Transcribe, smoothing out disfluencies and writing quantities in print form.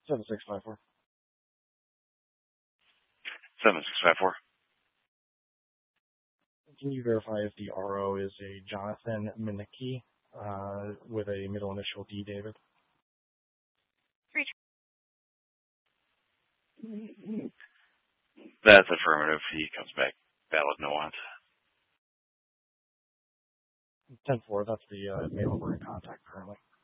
7654. 7654. Can you verify if the RO is a Jonathan Minicki with a middle initial D, David? That's affirmative. He comes back valid, no want. 10-4, that's the male we're in contact currently.